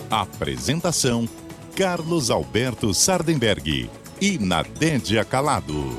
Apresentação: Carlos Alberto Sardenberg e Nadédia Calado.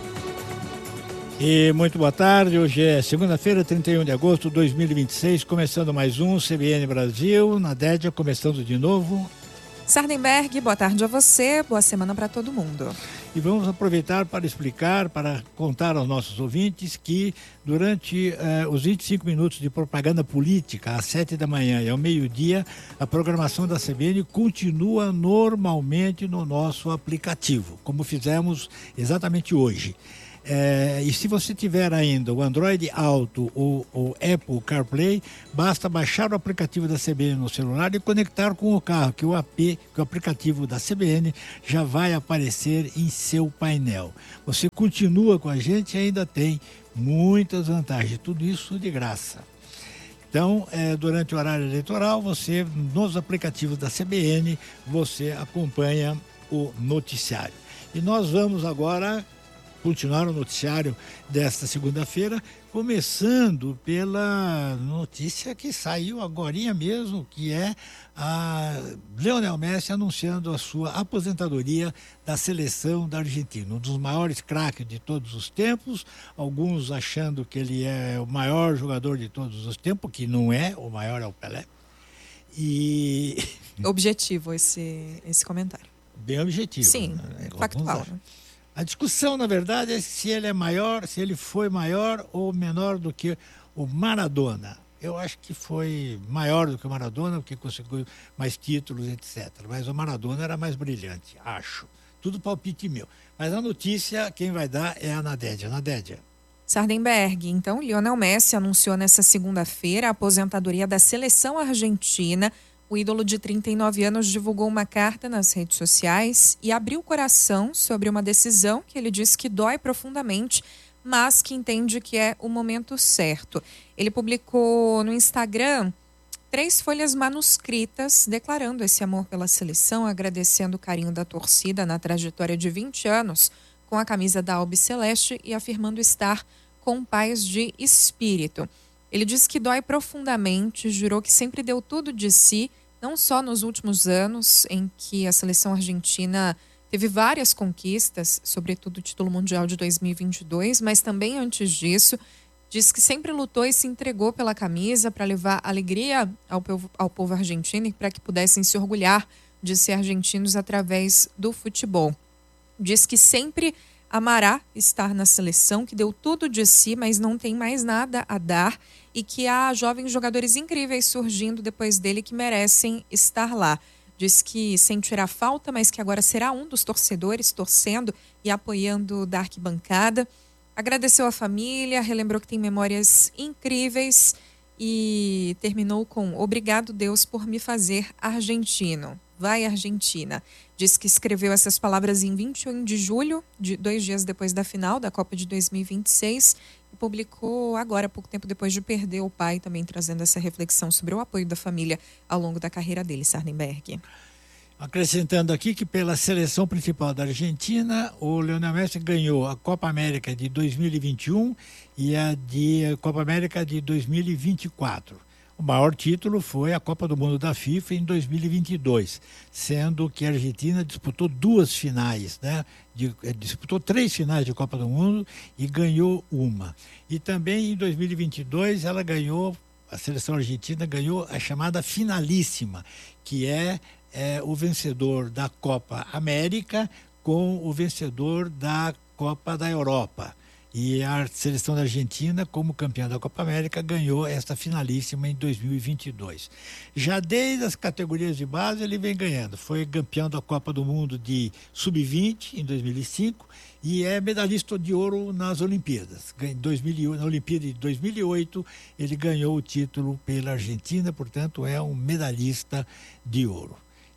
E muito boa tarde, hoje é segunda-feira, 31 de agosto de 2026, começando mais um CBN Brasil. Nadédia, começando de novo. Sardenberg, boa tarde a você, boa semana para todo mundo. E vamos aproveitar para explicar, para contar aos nossos ouvintes que durante os 25 minutos de propaganda política, às 7 da manhã e ao meio-dia, a programação da CBN continua normalmente no nosso aplicativo, como fizemos exatamente hoje. E se você tiver ainda o Android Auto ou o Apple CarPlay, basta baixar o aplicativo da CBN no celular e conectar com o carro, que o aplicativo da CBN já vai aparecer em seu painel. Você continua com a gente e ainda tem muitas vantagens, tudo isso de graça. Então, durante o horário eleitoral, você, nos aplicativos da CBN, você acompanha o noticiário. E nós vamos agora continuar o noticiário desta segunda-feira, começando pela notícia que saiu agorinha mesmo, que é a Lionel Messi anunciando a sua aposentadoria da seleção da Argentina, um dos maiores craques de todos os tempos, alguns achando que ele é o maior jogador de todos os tempos, que não é, o maior é o Pelé. E objetivo esse comentário. Bem objetivo. Sim, né? factual. A discussão, na verdade, é se ele é maior, se ele foi maior ou menor do que o Maradona. Eu acho que foi maior do que o Maradona, porque conseguiu mais títulos, etc. Mas o Maradona era mais brilhante, acho. Tudo palpite meu. Mas a notícia, quem vai dar é a Nadédia. Nadédia. Sardenberg, então, Lionel Messi anunciou nesta segunda-feira a aposentadoria da seleção argentina. O ídolo de 39 anos divulgou uma carta nas redes sociais e abriu o coração sobre uma decisão que ele disse que dói profundamente, mas que entende que é o momento certo. Ele publicou no Instagram 3 folhas manuscritas declarando esse amor pela seleção, agradecendo o carinho da torcida na trajetória de 20 anos com a camisa da Albiceleste e afirmando estar com paz de espírito. Ele disse que dói profundamente, jurou que sempre deu tudo de si, não só nos últimos anos, em que a seleção argentina teve várias conquistas, sobretudo o título mundial de 2022, mas também antes disso. Diz que sempre lutou e se entregou pela camisa para levar alegria ao povo argentino e para que pudessem se orgulhar de ser argentinos através do futebol. Diz que sempre amará estar na seleção, que deu tudo de si, mas não tem mais nada a dar e que há jovens jogadores incríveis surgindo depois dele que merecem estar lá. Diz que sentirá falta, mas que agora será um dos torcedores, torcendo e apoiando da arquibancada. Agradeceu a família, relembrou que tem memórias incríveis e terminou com: obrigado, Deus, por me fazer argentino. Vai, Argentina. Diz que escreveu essas palavras em 21 de julho, 2 dias depois da final da Copa de 2026, e publicou agora, pouco tempo depois de perder o pai, também trazendo essa reflexão sobre o apoio da família ao longo da carreira dele, Sardenberg. Acrescentando aqui que pela seleção principal da Argentina, o Lionel Messi ganhou a Copa América de 2021 e a Copa América de 2024. O maior título foi a Copa do Mundo da FIFA em 2022, sendo que a Argentina disputou 2 finais, né? Disputou 3 finais de Copa do Mundo e ganhou uma. E também em 2022 a seleção argentina ganhou a chamada finalíssima, que é o vencedor da Copa América com o vencedor da Copa da Europa. E a seleção da Argentina, como campeã da Copa América, ganhou esta finalíssima em 2022. Já desde as categorias de base ele vem ganhando. Foi campeão da Copa do Mundo de Sub-20 em 2005 e é medalhista de ouro nas Olimpíadas. Na Olimpíada de 2008 ele ganhou o título pela Argentina, portanto é um medalhista de ouro.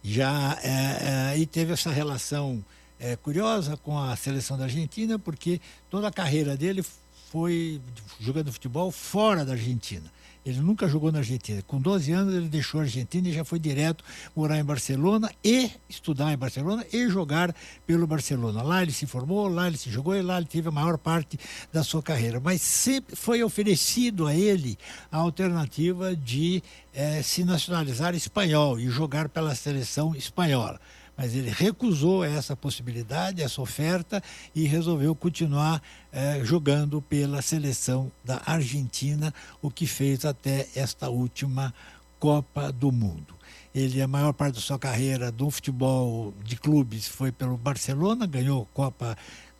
E teve essa relação curiosa com a seleção da Argentina, porque toda a carreira dele foi jogando futebol fora da Argentina. Ele nunca jogou na Argentina. Com 12 anos ele deixou a Argentina e já foi direto morar em Barcelona e estudar em Barcelona e jogar pelo Barcelona. Lá ele se formou, lá ele se jogou e lá ele teve a maior parte da sua carreira. Mas sempre foi oferecido a ele a alternativa de se nacionalizar espanhol e jogar pela seleção espanhola. Mas ele recusou essa possibilidade, essa oferta, e resolveu continuar jogando pela seleção da Argentina, o que fez até esta última Copa do Mundo. Ele, a maior parte da sua carreira do futebol de clubes foi pelo Barcelona, ganhou Copa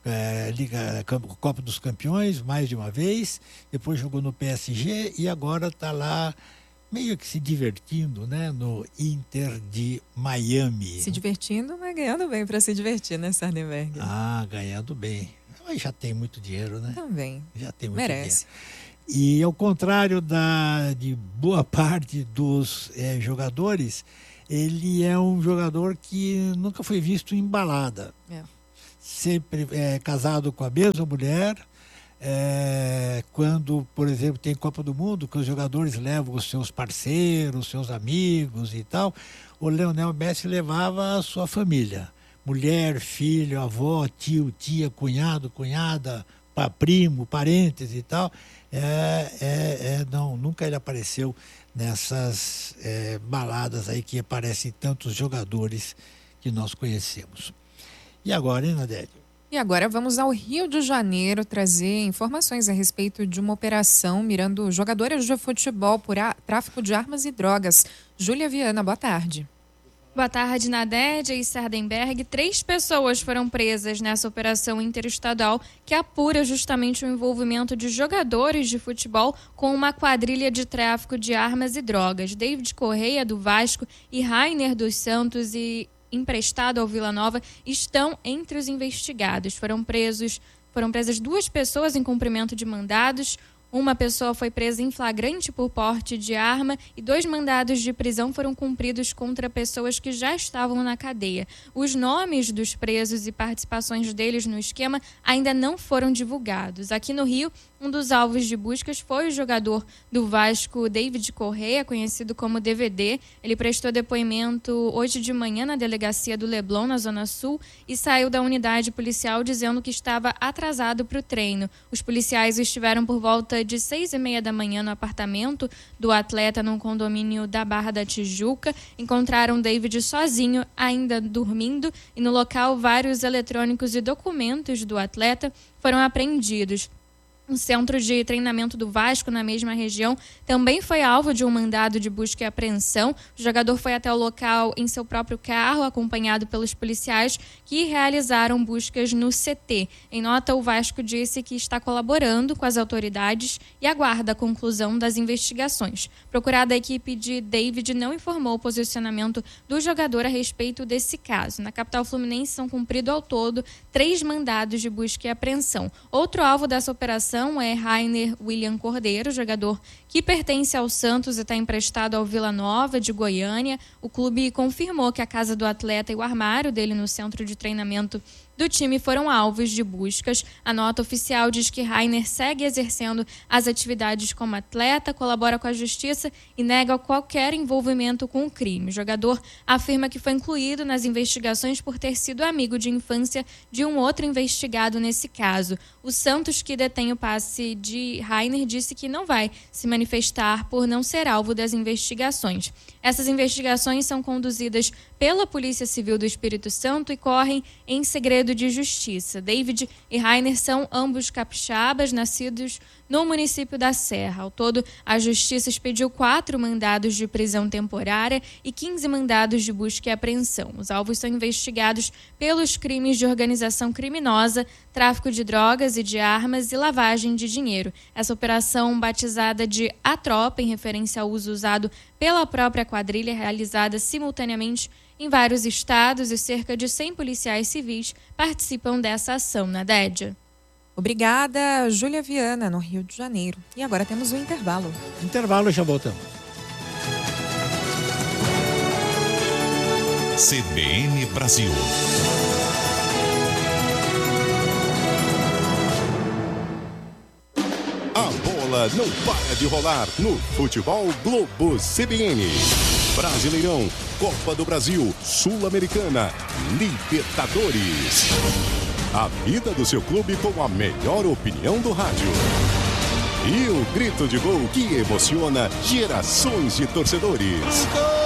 dos Campeões mais de uma vez, depois jogou no PSG e agora está lá meio que se divertindo, né, no Inter de Miami. Se divertindo, mas ganhando bem para se divertir, né, Sardenberg? Ah, ganhando bem. Mas já tem muito dinheiro, né? Também. Já tem muito Merece. dinheiro. E ao contrário de boa parte dos jogadores, ele é um jogador que nunca foi visto em balada. Sempre casado com a mesma mulher. Quando, por exemplo, tem Copa do Mundo, que os jogadores levam os seus parceiros, seus amigos e tal, o Lionel Messi levava a sua família. Mulher, filho, avó, tio, tia, cunhado, cunhada, primo, parentes e tal. Não, nunca ele apareceu nessas baladas aí que aparecem tantos jogadores que nós conhecemos. E agora, hein, Nadélio? E agora vamos ao Rio de Janeiro trazer informações a respeito de uma operação mirando jogadores de futebol por tráfico de armas e drogas. Júlia Viana, boa tarde. Boa tarde, Nadédia e Sardenberg. 3 pessoas foram presas nessa operação interestadual que apura justamente o envolvimento de jogadores de futebol com uma quadrilha de tráfico de armas e drogas. David Correia, do Vasco, e Rainer dos Santos, emprestado ao Vila Nova, estão entre os investigados. Foram presas 2 pessoas em cumprimento de mandados. Uma pessoa foi presa em flagrante por porte de arma e 2 mandados de prisão foram cumpridos contra pessoas que já estavam na cadeia. Os nomes dos presos e participações deles no esquema ainda não foram divulgados. Aqui no Rio, um dos alvos de buscas foi o jogador do Vasco, David Correia, conhecido como DVD. Ele prestou depoimento hoje de manhã na delegacia do Leblon, na Zona Sul, e saiu da unidade policial dizendo que estava atrasado para o treino. Os policiais estiveram por volta de 6h30 da manhã no apartamento do atleta no condomínio da Barra da Tijuca. Encontraram David sozinho, ainda dormindo, e no local vários eletrônicos e documentos do atleta foram apreendidos. O centro de treinamento do Vasco, na mesma região, também foi alvo de um mandado de busca e apreensão. O jogador foi até o local em seu próprio carro, acompanhado pelos policiais que realizaram buscas no CT. Em nota, o Vasco disse que está colaborando com as autoridades e aguarda a conclusão das investigações. Procurada, a equipe de David não informou o posicionamento do jogador a respeito desse caso. Na capital fluminense são cumpridos ao todo 3 mandados de busca e apreensão. Outro alvo dessa operação é Rainer William Cordeiro, jogador que pertence ao Santos e está emprestado ao Vila Nova de Goiânia. O clube confirmou que a casa do atleta e o armário dele no centro de treinamento do time foram alvos de buscas. A nota oficial diz que Rainer segue exercendo as atividades como atleta, colabora com a justiça e nega qualquer envolvimento com o crime. O jogador afirma que foi incluído nas investigações por ter sido amigo de infância de um outro investigado nesse caso. O Santos, que detém o passe de Rainer, disse que não vai se manifestar por não ser alvo das investigações. Essas investigações são conduzidas pela Polícia Civil do Espírito Santo e correm em segredo de justiça. David e Rainer são ambos capixabas, nascidos no município da Serra. Ao todo, a Justiça expediu 4 mandados de prisão temporária e 15 mandados de busca e apreensão. Os alvos são investigados pelos crimes de organização criminosa, tráfico de drogas e de armas e lavagem de dinheiro. Essa operação, batizada de A Tropa, em referência ao uso usado pela própria quadrilha, é realizada simultaneamente em vários estados e cerca de 100 policiais civis participam dessa ação, Nadédia. Obrigada, Júlia Viana, no Rio de Janeiro. E agora temos um intervalo. Intervalo, já voltamos. CBN Brasil. bola não para de rolar no Futebol Globo CBN. Brasileirão, Copa do Brasil, Sul-Americana, Libertadores. A vida do seu clube com a melhor opinião do rádio. E o grito de gol que emociona gerações de torcedores.